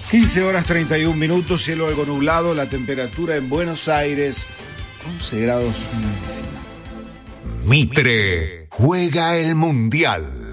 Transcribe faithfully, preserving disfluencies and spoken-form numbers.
quince horas treinta y un minutos, cielo algo nublado, la temperatura en Buenos Aires, once grados una décima. Mitre juega el Mundial.